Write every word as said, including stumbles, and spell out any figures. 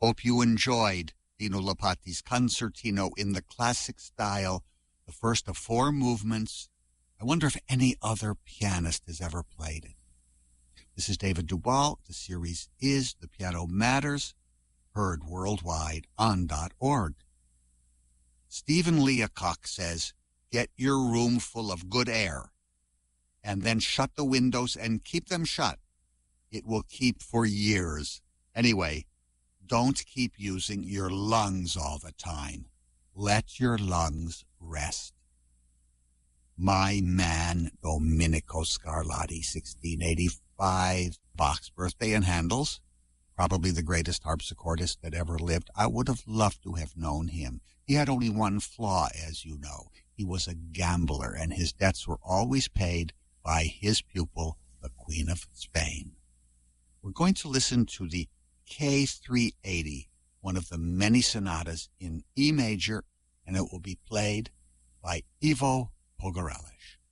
Hope you enjoyed Dino Lipatti's Concertino in the classic style, the first of four movements. I wonder if any other pianist has ever played it. This is David Duval. The series is The Piano Matters, heard worldwide on .org. Stephen Leacock says, get your room full of good air, and then shut the windows and keep them shut. It will keep for years. Anyway, don't keep using your lungs all the time. Let your lungs rest. My man, Domenico Scarlatti, sixteen eighty-five, Bach's birthday in Handel's, probably the greatest harpsichordist that ever lived. I would have loved to have known him. He had only one flaw, as you know. He was a gambler, and his debts were always paid by his pupil, the Queen of Spain. We're going to listen to the K three eighty, one of the many sonatas in E major, and it will be played by Ivo Pogorelich.